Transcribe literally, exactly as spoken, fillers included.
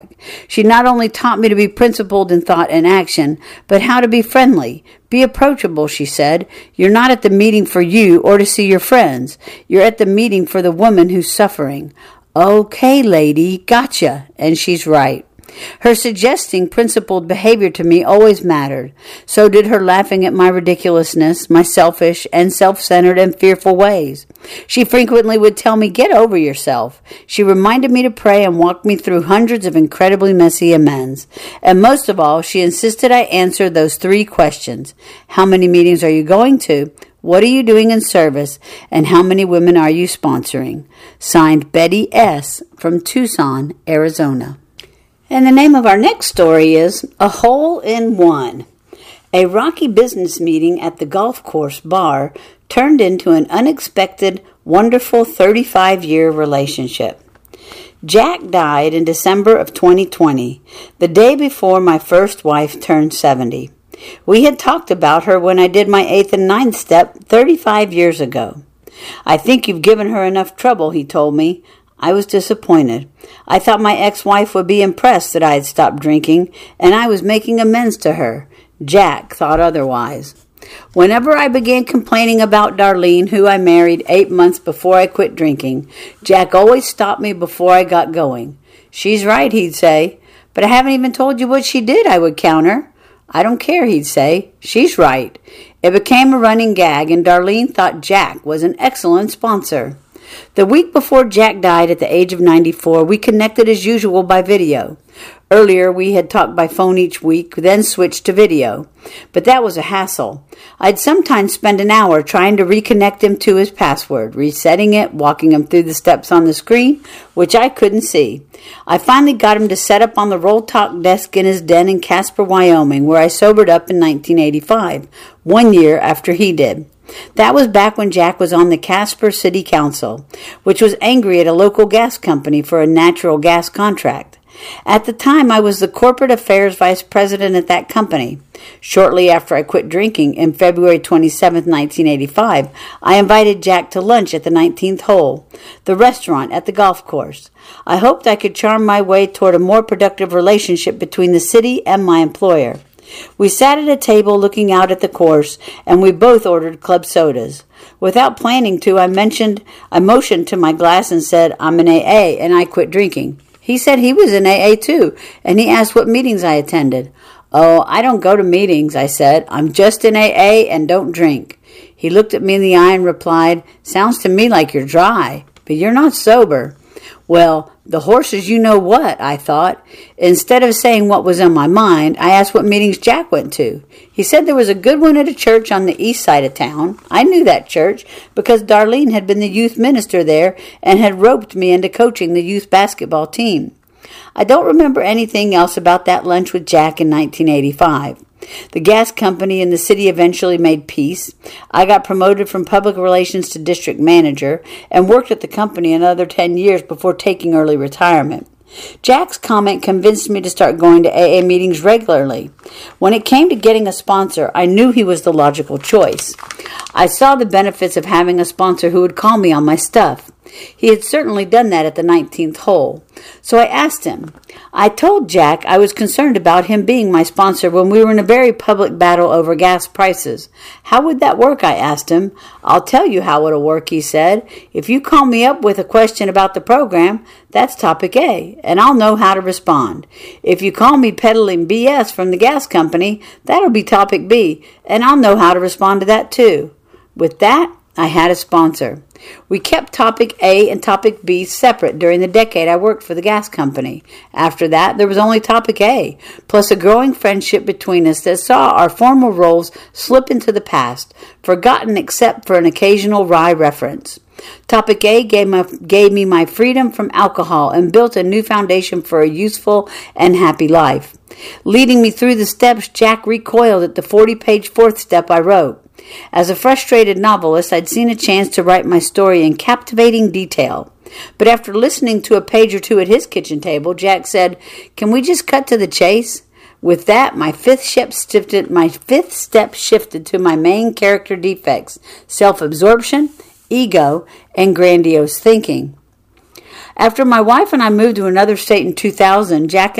She not only taught me to be principled in thought and action, but how to be friendly. Be approachable, she said. You're not at the meeting for you or to see your friends. You're at the meeting for the woman who's suffering. Okay, lady, gotcha. And she's right. Her suggesting principled behavior to me always mattered. So did her laughing at my ridiculousness, my selfish and self-centered and fearful ways. She frequently would tell me, get over yourself. She reminded me to pray and walked me through hundreds of incredibly messy amends. And most of all, she insisted I answer those three questions. How many meetings are you going to? What are you doing in service? And how many women are you sponsoring? Signed, Betty S. from Tucson, Arizona. And the name of our next story is A Hole in One. A rocky business meeting at the golf course bar turned into an unexpected, wonderful thirty-five-year relationship. Jack died in December of twenty twenty, the day before my first wife turned seventy. We had talked about her when I did my eighth and ninth step thirty-five years ago. I think you've given her enough trouble, he told me. I was disappointed. I thought my ex-wife would be impressed that I had stopped drinking, and I was making amends to her. Jack thought otherwise. Whenever I began complaining about Darlene, who I married eight months before I quit drinking, Jack always stopped me before I got going. She's right, he'd say. But I haven't even told you what she did, I would counter. I don't care, he'd say. She's right. It became a running gag, and Darlene thought Jack was an excellent sponsor. The week before Jack died at the age of ninety-four, we connected as usual by video. Earlier, we had talked by phone each week, then switched to video. But that was a hassle. I'd sometimes spend an hour trying to reconnect him to his password, resetting it, walking him through the steps on the screen, which I couldn't see. I finally got him to set up on the Roll Talk desk in his den in Casper, Wyoming, where I sobered up in nineteen eighty-five, one year after he did. That was back when Jack was on the Casper City Council, which was angry at a local gas company for a natural gas contract. At the time, I was the corporate affairs vice president at that company. Shortly after I quit drinking, in February twenty-seventh, nineteen eighty-five, I invited Jack to lunch at the nineteenth hole, the restaurant at the golf course. I hoped I could charm my way toward a more productive relationship between the city and my employer. We sat at a table looking out at the course, and we both ordered club sodas. Without planning to, I mentioned, I motioned to my glass and said, I'm an A A, and I quit drinking. He said he was in A A too, and he asked what meetings I attended. Oh, I don't go to meetings, I said. I'm just in A A and don't drink. He looked at me in the eye and replied, sounds to me like you're dry, but you're not sober. Well, the horses you know what, I thought. Instead of saying what was on my mind, I asked what meetings Jack went to. He said there was a good one at a church on the east side of town. I knew that church because Darlene had been the youth minister there and had roped me into coaching the youth basketball team. I don't remember anything else about that lunch with Jack in nineteen eighty-five. The gas company and the city eventually made peace. I got promoted from public relations to district manager and worked at the company another ten years before taking early retirement. Jack's comment convinced me to start going to A A meetings regularly. When it came to getting a sponsor, I knew he was the logical choice. I saw the benefits of having a sponsor who would call me on my stuff. He had certainly done that at the nineteenth hole. So I asked him. I told Jack I was concerned about him being my sponsor when we were in a very public battle over gas prices. How would that work, I asked him. I'll tell you how it'll work, he said. If you call me up with a question about the program, that's topic A, and I'll know how to respond. If you call me peddling B S from the gas company, that'll be topic B, and I'll know how to respond to that too. With that, I had a sponsor. We kept topic A and topic B separate during the decade I worked for the gas company. After that, there was only topic A, plus a growing friendship between us that saw our former roles slip into the past, forgotten except for an occasional wry reference. Topic A gave, my, gave me my freedom from alcohol and built a new foundation for a useful and happy life. Leading me through the steps, Jack recoiled at the forty-page fourth step I wrote. As a frustrated novelist, I'd seen a chance to write my story in captivating detail. But after listening to a page or two at his kitchen table, Jack said, "Can we just cut to the chase?" With that, my fifth step shifted, my fifth step shifted to my main character defects, self-absorption, ego, and grandiose thinking. After my wife and I moved to another state in two thousand, Jack